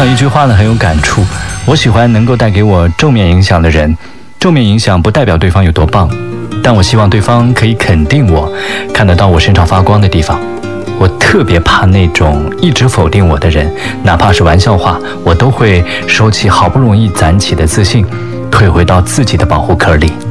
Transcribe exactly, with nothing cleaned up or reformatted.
到一句话呢，很有感触。我喜欢能够带给我正面影响的人，正面影响不代表对方有多棒，但我希望对方可以肯定我，看得到我身上发光的地方。我特别怕那种一直否定我的人，哪怕是玩笑话，我都会收起好不容易攒起的自信，退回到自己的保护壳里。